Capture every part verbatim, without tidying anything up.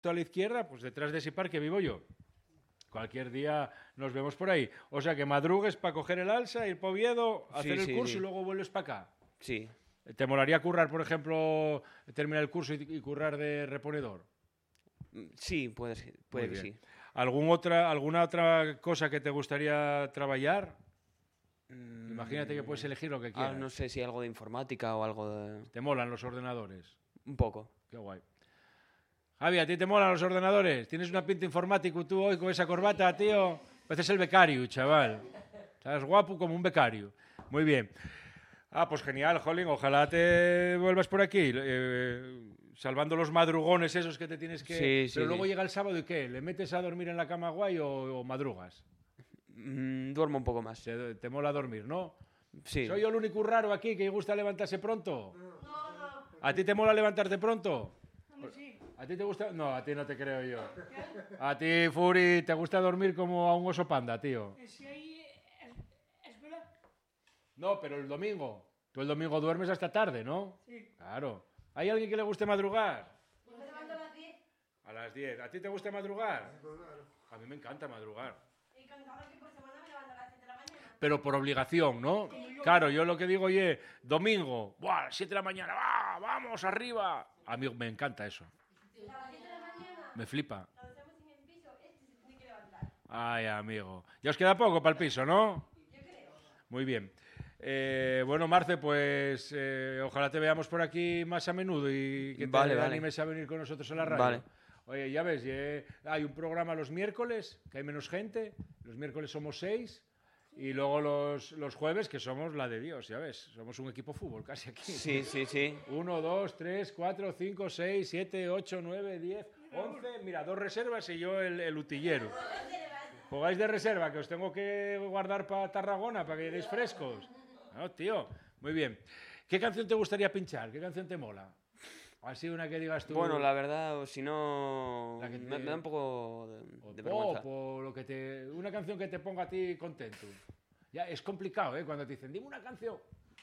a la izquierda, pues detrás de ese parque vivo yo. Cualquier día nos vemos por ahí. O sea, que madrugues para coger el alza, ir para Oviedo, hacer Sí, el sí, curso sí. y luego vuelves para acá. Sí. ¿Te molaría currar, por ejemplo, terminar el curso y, y currar de reponedor? Mm, Sí, puede, ser- puede Muy que bien. sí. ¿Algún otra, ¿Alguna otra cosa que te gustaría trabajar? Mm, Imagínate que puedes elegir lo que ah, quieras. no sé si algo de informática o algo de... ¿Te molan los ordenadores? Un poco. Qué guay. Javi, ¿a ti te molan los ordenadores? ¿Tienes una pinta informático tú hoy con esa corbata, tío? Pareces el becario, chaval. Estás guapo como un becario. Muy bien. Ah, pues genial, Jolín. Ojalá te vuelvas por aquí. eh, salvando los madrugones esos que te tienes que... Sí, sí, Pero luego sí. llega el sábado y ¿qué? ¿Le metes a dormir en la cama guay o, o madrugas? Mm, duermo un poco más. Te, te mola dormir, ¿no? Sí. ¿Soy yo el único raro aquí que gusta levantarse pronto? ¿A ti te mola levantarte pronto? ¿A ti te gusta? No, a ti no te creo yo. A ti, Furi, te gusta dormir como a un oso panda, tío. Si hay escuela, No, pero el domingo. Tú el domingo duermes hasta tarde, ¿no? sí. Claro. ¿Hay alguien que le guste madrugar? Yo me levanto a las diez A las diez. ¿A ti te gusta madrugar? A mí me encanta madrugar. y con cada que por semana me levanto a las siete de la mañana. Pero por obligación, ¿no? Claro, yo lo que digo, oye, domingo, ¡buah! siete de la mañana, ¡va! ¡Vamos, arriba! A mí me encanta eso. A las siete de la mañana, Me flipa. cuando estamos en el piso, este se tiene que levantar. Ay, amigo. Ya os queda poco para el piso, ¿no? Yo creo. Muy bien. Eh, bueno, Marce, pues eh, ojalá te veamos por aquí más a menudo y que te Vale, vale. animes a venir con nosotros a la radio. Vale. Oye, ya ves, eh, hay un programa los miércoles, que hay menos gente. Los miércoles somos seis. Y luego los, los jueves, que somos la de Dios, ya ves. Somos un equipo fútbol casi aquí. Sí, sí, sí. Uno, dos, tres, cuatro, cinco, seis, siete, ocho, nueve, diez, once. Mira, dos reservas y yo el, el utillero. Jugáis de reserva, que os tengo que guardar para Tarragona, para que lleguéis frescos. No, tío. Muy bien. ¿Qué canción te gustaría pinchar? ¿Qué canción te mola? Así una que digas tú. Bueno, la verdad, o si no... La que Me, te- me da un poco de, O de pop, vergüenza. o lo que te. Una canción que te ponga a ti contento. Ya, es complicado, ¿eh? Cuando te dicen, dime una canción.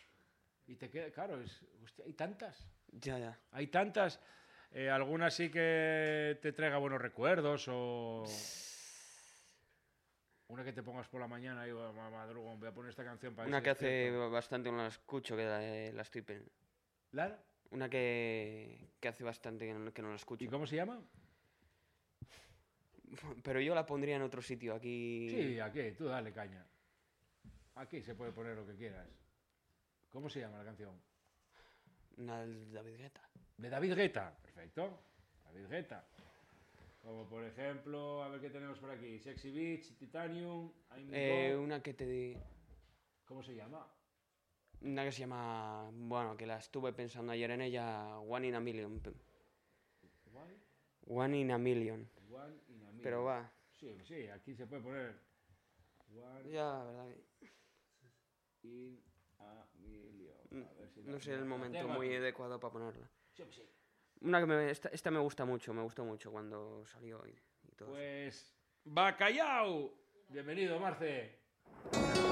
Y te queda, claro, es, hostia, hay tantas. Ya, ya. Hay tantas. Eh, alguna sí que te traiga buenos recuerdos o. Una que te pongas por la mañana y oh, ma- madrugo, voy a poner esta canción para Una ese que hace despierto. bastante que no la escucho, que la, la estoy... pen- ¿Lara? Una que, que hace bastante que no, que no la escucho. ¿Y cómo se llama? Pero yo la pondría en otro sitio, aquí... Sí, aquí, tú dale caña. Aquí se puede poner lo que quieras. ¿Cómo se llama la canción? Una del David Guetta. De David Guetta. Perfecto. David Guetta. Como por ejemplo, a ver qué tenemos por aquí. Sexy Beach, Titanium, I'm Eh, Go. una que te di... ¿Cómo se llama? Una que se llama... Bueno, que la estuve pensando ayer en ella, One in a Million. pe- One, One in a Million. one in a million. Pero va, Sí, sí, aquí se puede poner One ya, la verdad que in a million. A ver si no la- sé el la momento tengo muy aquí. adecuado para ponerla. Sí, sí. Una que me... Esta, esta me gusta mucho, me gustó mucho cuando salió y, y todo eso. Pues, Bacallao. Bienvenido, Marce.